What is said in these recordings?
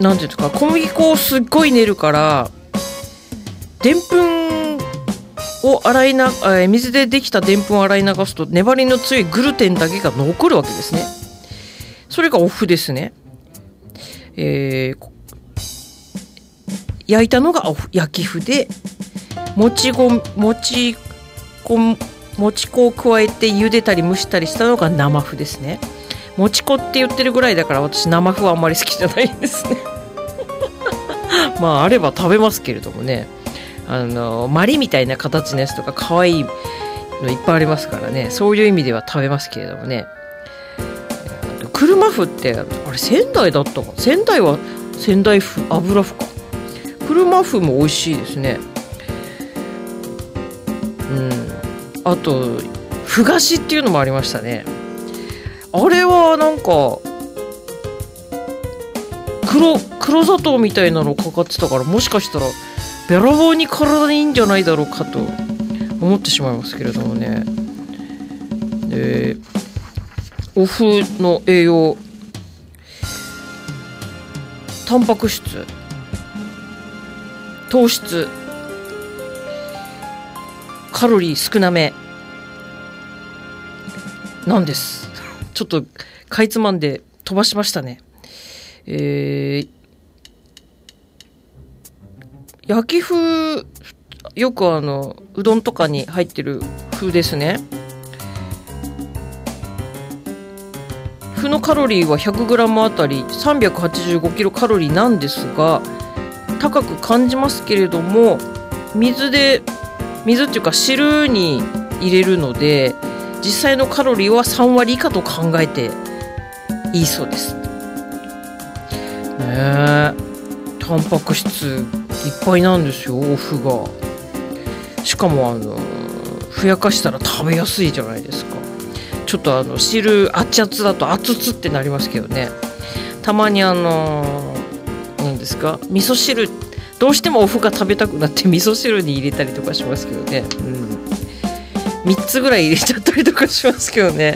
なんていうんですか、小麦粉をすっごい練るからでんぷんを水でできたでんぷんを洗い流すと粘りの強いグルテンだけが残るわけですね。それがお麩ですね。焼いたのが焼き麩で、もち粉を加えて茹でたり蒸したりしたのが生麩ですね。もち粉って言ってるぐらいだから私生麩はあんまり好きじゃないですねまああれば食べますけれどもね、マリみたいな形のやつとか可愛いのいっぱいありますからね、そういう意味では食べますけれどもね。車麩ってあれ仙台だったか、仙台は仙台麩油麩か。車麩も美味しいですね。あとふがしっていうのもありましたね。あれはなんか黒砂糖みたいなのかかってたから、もしかしたらべらぼうに体にいいんじゃないだろうかと思ってしまいますけれどもね。お麩の栄養、タンパク質、糖質、カロリー少なめなんです。ちょっとかいつまんで飛ばしましたね。焼き麩、よくうどんとかに入ってる麩ですね。麩のカロリーは 100g あたり385キロカロリーなんですが、高く感じますけれども、水っていうか汁に入れるので、実際のカロリーは3割以下と考えていいそうですね。タンパク質いっぱいなんですよ、お麩が。しかもふやかしたら食べやすいじゃないですか。ちょっと汁熱々だと熱々ってなりますけどね。たまになんですか、味噌汁、どうしてもお麩が食べたくなって味噌汁に入れたりとかしますけどね。3つぐらい入れちゃったりとかしますけどね。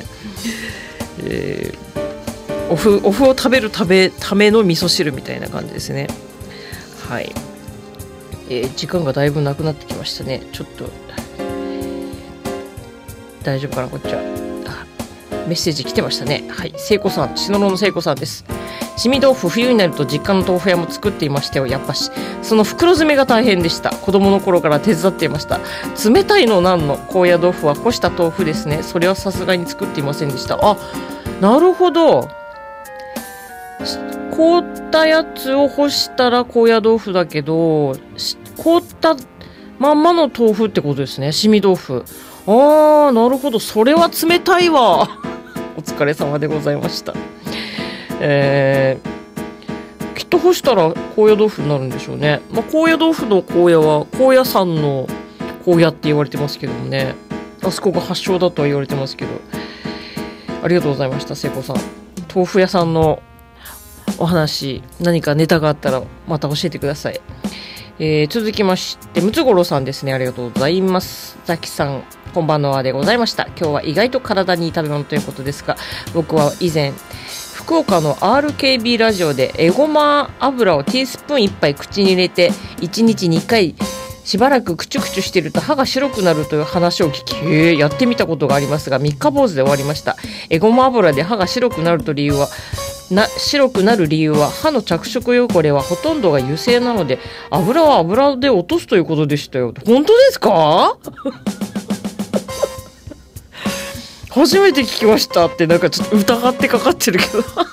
お麩を食べるための味噌汁みたいな感じですね。はい。時間がだいぶなくなってきましたね。ちょっと大丈夫かな、こっちは。メッセージ来てましたね。はい、聖子さん、篠野の聖子さんです。しみ豆腐、冬になると実家の豆腐屋も作っていましたよ。やっぱしその袋詰めが大変でした。子供の頃から手伝っていました。冷たいのなんの高野豆腐は干した豆腐ですね。それはさすがに作っていませんでした。あ、なるほど。凍ったやつを干したら高野豆腐だけど、凍ったまんまの豆腐ってことですね。しみ豆腐。ああ、なるほど。それは冷たいわ。お疲れ様でございました。きっと干したら高野豆腐になるんでしょうね。高野豆腐の高野は高野山の高野って言われてますけどもね。あそこが発祥だとは言われてますけど。ありがとうございました、聖子さん。豆腐屋さんのお話、何かネタがあったらまた教えてください。続きましてムツゴロウさんですね。ありがとうございます。ザキさん、こんばんはでございました。今日は意外と体にいい食べ物ということですが、僕は以前福岡の RKB ラジオでエゴマ油をティースプーン1杯口に入れて1日2回しばらくクチュクチュしてると歯が白くなるという話を聞き、やってみたことがありますが三日坊主で終わりました。エゴマ油で歯が白くなる理由は歯の着色汚れはほとんどが油性なので、油は油で落とすということでしたよ。本当ですか？初めて聞きましたって、なんかちょっと疑ってかかってるけ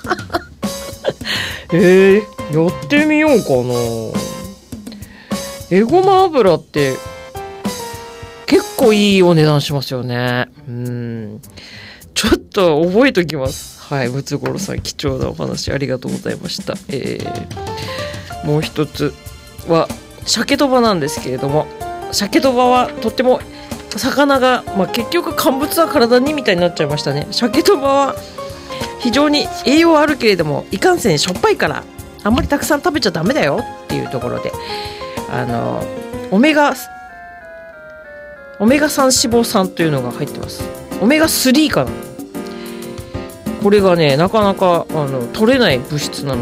どやってみようかな。エゴマ油って結構いいお値段しますよね。ちょっと覚えときます。はい、ムツゴロウさん、貴重なお話ありがとうございました。もう一つは鮭とばなんですけれども、鮭とばはとっても魚が、結局乾物は体にみたいになっちゃいましたね。鮭とばは非常に栄養あるけれども、いかんせんしょっぱいからあんまりたくさん食べちゃダメだよっていうところで、オメガ3脂肪酸というのが入ってます。オメガ3かな。これがね、なかなか取れない物質なの